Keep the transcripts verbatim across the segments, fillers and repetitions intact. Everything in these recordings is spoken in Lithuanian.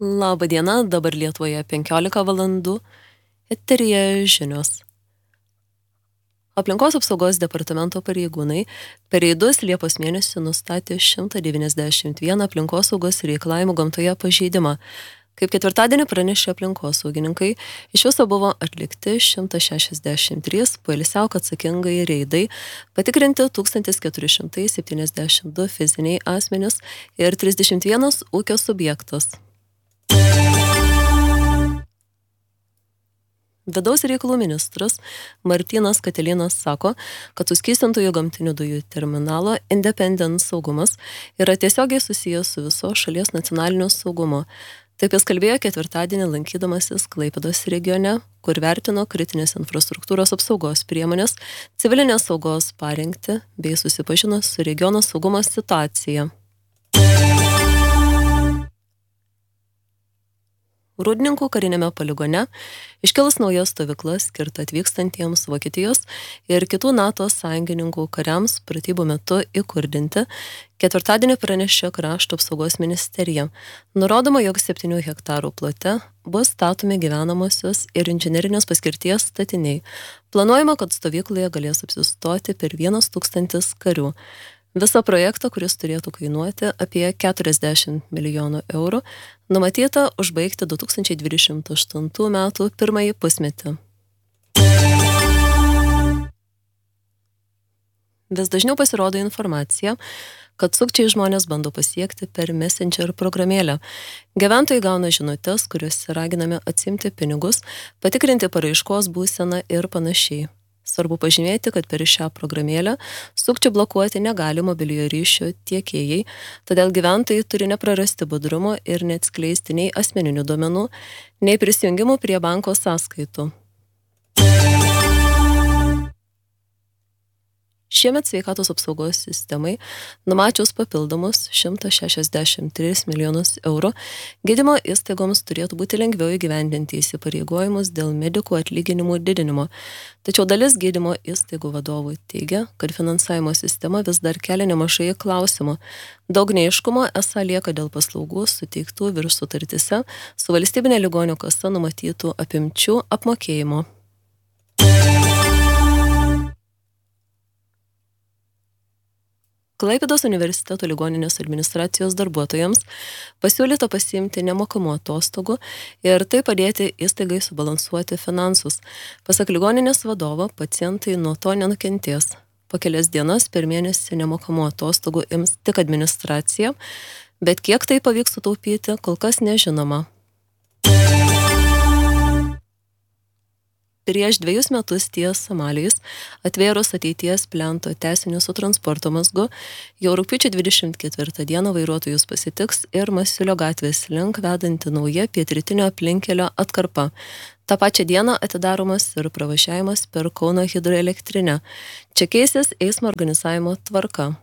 Labą dieną, dabar Lietuvoje penkiolika valandų, eteryje žinios. Aplinkos apsaugos departamento pareigūnai per reidus Liepos mėnesį nustatė šimtą devyniasdešimt vieną aplinkosaugos reikalavimų gamtoje pažeidimą. Kaip ketvirtadienį pranešė aplinkosaugininkai, iš viso buvo atlikti šimtas šešiasdešimt trys poilsiauk atsakingai reidai, patikrinti tūkstantis keturi šimtai septyniasdešimt du fiziniai asmenys ir trisdešimt vienas ūkio subjektas. Vidaus reikalų ministras Martynas Katilinas sako, kad suskystintųjų gamtinių dujų terminalo Independent saugumas yra tiesiogiai susijęs su viso šalies nacionalinio saugumo. Taip jis kalbėjo ketvirtadienį lankydamasis Klaipėdos regione, kur vertino kritinės infrastruktūros apsaugos priemonės, civilinės saugos parengtį bei susipažino su regiono saugumo situacija. Rūdninkų karinėme poligone iškilus nauja stovykla skirta atvykstantiems Vokietijos ir kitų NATO sąjungininkų kariams pratybų metu įkurdinti, ketvirtadienį pranešė Krašto apsaugos ministerija. Nurodoma, jog septynių hektarų plote bus statomi gyvenamosios ir inžinerinės paskirties statiniai. Planuojama, kad stovykloje galės apsistoti per vienas tūkstantis karių. Visą projektą, kuris turėtų kainuoti apie keturiasdešimt milijonų eurų, numatyta užbaigti du tūkstančiai dvidešimt aštuntų metų pirmąjį pusmetį. Vis dažniau pasirodo informacija, kad sukčiai žmonės bando pasiekti per Messenger programėlę. Gyventojai gauna žinutes, kuriuose raginami atsiimti pinigus, patikrinti paraiškos būseną ir panašiai. Svarbu pažymėti, kad per šią programėlę sukčių blokuoti negali mobiliojo ryšio tiekėjai, todėl gyventojai turi neprarasti budrumo ir neatskleisti nei asmeninių duomenų, nei prisijungimų prie banko sąskaitų. Šiemet sveikatos apsaugos sistemai, numačius papildomus šimtą šešiasdešimt tris milijonus eurų, gydymo įstaigoms turėtų būti lengviau įgyvendinti įsipareigojimus dėl medikų atlyginimų didinimo. Tačiau dalis gydymo įstaigų vadovų teigia, kad finansavimo sistema vis dar kelia nemažai klausimų. Daug neaiškumo esą lieka dėl paslaugų suteiktų virš sutartise su valstybinė ligonių kasa numatytų apimčių apmokėjimo. Klaipėdos universiteto ligoninės administracijos darbuotojams pasiūlyta pasiimti nemokamų atostogų ir tai padėti įstaigai subalansuoti finansus. Pasak ligoninės vadovo, pacientai nuo to nenukentės. Po kelias dienas per mėnesį nemokamų atostogų ims tik administracija, bet kiek tai pavyks sutaupyti, kol kas nežinoma. Prieš dviejus metus ties Somalijos atvėrus ateities plento tęsinių su transporto mazgu, jau rugpjūčio dvidešimt ketvirtą dieną vairuotojus pasitiks ir Masiulio gatvės link vedanti nauja pietrytinio aplinkkelio atkarpa. Ta pačia diena atidaromas ir pravažiavimas per Kauno hidroelektrinę. Čia keisis eismo organizavimo tvarka.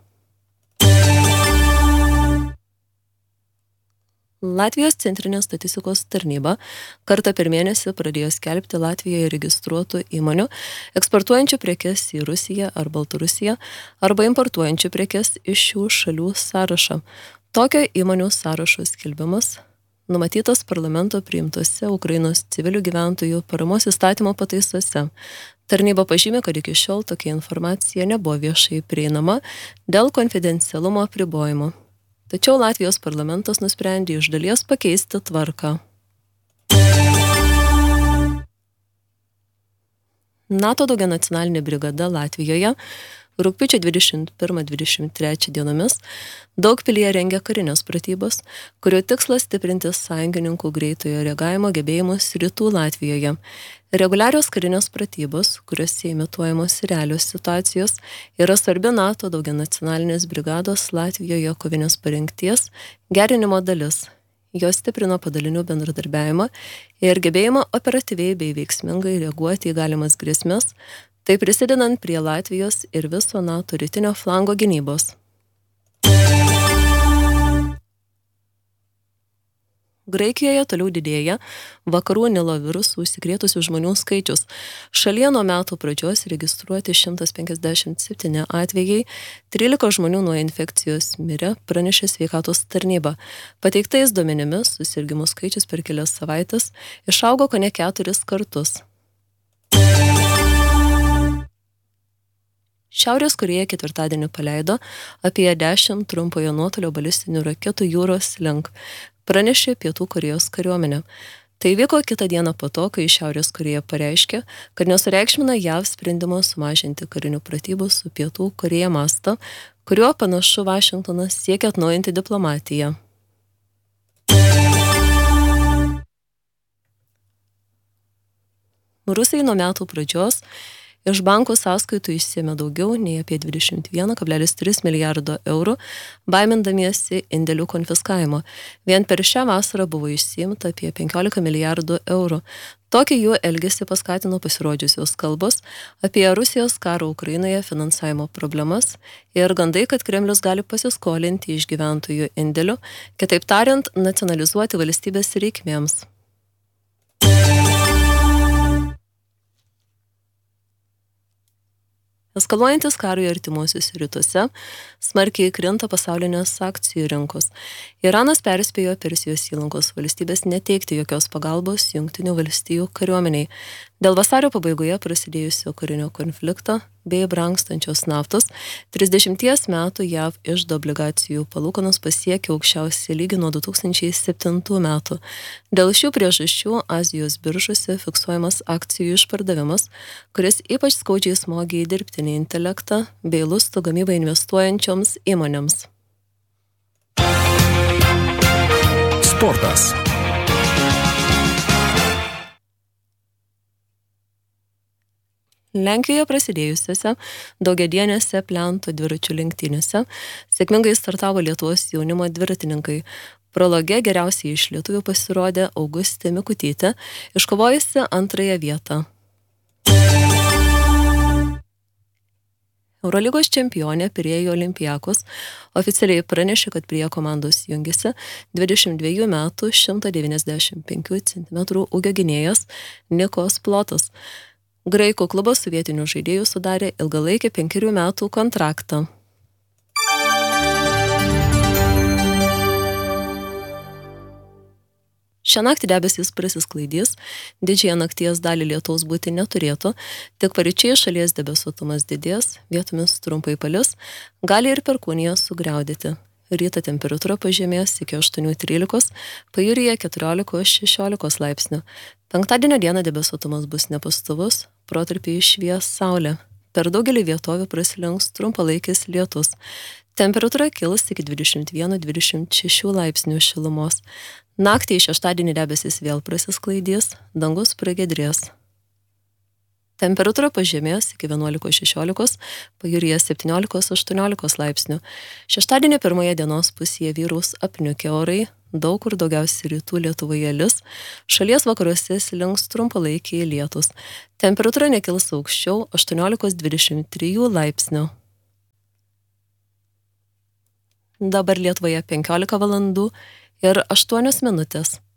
Latvijos centrinė statistikos tarnyba kartą per mėnesį pradėjo skelbti Latvijoje registruotų įmonių, eksportuojančių prekes į Rusiją ar Baltarusiją arba importuojančių prekes iš šių šalių sąrašą. Tokio įmonių sąrašo skelbimas numatytas parlamento priimtose Ukrainos civilių gyventojų paramos įstatymo pataisose. Tarnyba pažymė, kad iki šiol tokia informacija nebuvo viešai prieinama dėl konfidencialumo apribojimo. Tačiau Latvijos parlamentas nusprendė iš dalies pakeisti tvarką. NATO daugianacionalinė brigada Latvijoje rugpjūčio dvidešimt pirmą dvidešimt trečią dienomis Daugpilyje rengia karinės pratybas, kurio tikslas stiprinti sąjungininkų greitojo reagavimo gebėjimus rytų Latvijoje. Reguliarios karinės pratybos, kuriuose imituojamos realios situacijos, yra svarbi NATO daugianacionalinės brigados Latvijoje kovinės parengties gerinimo dalis. Jos stiprino padalinių bendradarbiavimą ir gebėjimą operatyviai bei veiksmingai reaguoti į galimas grėsmes, tai prisidedant prie Latvijos ir viso NATO rytinio flango gynybos. Graikijoje toliau didėja vakarų Nilo virusų užsikrėtusių žmonių skaičius. Šalyje nuo metų pradžios registruoti šimtas penkiasdešimt septyni atvejai, trylika žmonių nuo infekcijos mirė, pranešė sveikatos tarnyba. Pateiktais duomenimis susirgimų skaičius per kelias savaitės išaugo kone keturis kartus. Šiaurės Korėja ketvirtadienį paleido apie dešimt trumpojo nuotolio balistinių raketų jūros link, pranešė Pietų Korėjos kariuomenė. Tai vyko kitą dieną po to, kai Šiaurės Korėja pareiškė, kad nesureikšmina J A V sprendimo sumažinti karinių pratybų su Pietų Korėja mastą, kuriuo panašu Vašingtonas siekia atnaujinti diplomatiją. Rusai nuo metų pradžios iš bankų sąskaitų išsiėmė daugiau nei apie dvidešimt vieną kablelis tris milijardo eurų, baimindamiesi indėlių konfiskavimo. Vien per šią vasarą buvo išsiimta apie penkiolika milijardų eurų. Tokį jų elgesį paskatino pasirodžiusios kalbos apie Rusijos karo Ukrainoje finansavimo problemas ir gandai, kad Kremlius gali pasiskolinti iš gyventojų indėlių, kitaip tariant, nacionalizuoti valstybės reikmėms. Eskaluojantis karui artimuosiuose rytuose, smarkiai krinta pasaulinės akcijų rinkos. Iranas perspėjo Persijos įlankos valstybės neteikti jokios pagalbos Jungtinių valstijų kariuomeniai. Dėl vasario pabaigoje prasidėjusio karinio konflikto bei brangstančios naftos, trisdešimties metų J A V iždo obligacijų palūkanos pasiekė aukščiausią lygį nuo du tūkstančiai septintų metų. Dėl šių priežasčių Azijos biržose fiksuojamas akcijų išpardavimas, kuris ypač skaudžiai smogė į dirbtinį intelektą bei lustų gamybą investuojančioms įmonėms. Sportas. Lenkijoje prasidėjusiuose daugiadienėse plento dviračių lenktynėse sėkmingai startavo Lietuvos jaunimo dviratininkai. Prologe geriausiai iš lietuvių pasirodė Augustė Mikutytė, iškovojusi antrąją vietą. Eurolygos čempionė Pirėjo Olympiakos oficialiai pranešė, kad prie komandos jungiasi dvidešimt dviejų metų šimtas devyniasdešimt penkių centimetrų ūgio gynėjas Nikos Plotas. Graikų klubas su vietiniu žaidėju sudarė ilgalaikį penkerių metų kontraktą. Šią naktį debesys prasisklaidys, didžiąją nakties dalį lietaus būti neturėtų, tik paryčiai šalies debesuotumas didės, vietomis trumpai palis, gali ir perkūniją sugriaudėti. Ryto temperatūra pažemės iki aštuonių trylikos, pajūryje keturiolikos šešiolikos laipsnių. Penktadienio dieną debesuotumas bus nepastovus, protarpiais švies saulė. Per daugelį vietovių prasilenks trumpalaikis lietus. Temperatūra kils iki dvidešimt vienas dvidešimt šeši laipsnių šilumos. Naktį į šeštadienį debesys vėl prasisklaidys, dangus pragiedrės. Temperatūra pažemės iki vienuolikos šešiolikos, pajūryje septyniolikos aštuoniolikos laipsnių. Šeštadienį pirmoje dienos pusėje vyraus apniukę orai, daug kur daugiausiai rytų Lietuvoje lis, šalies vakaruose slinks trumpalaikiai lietus. Temperatūra nekils aukščiau aštuoniolikos dvidešimt trijų laipsnių. Dabar Lietuvoje penkiolika valandų ir aštuonios minutės.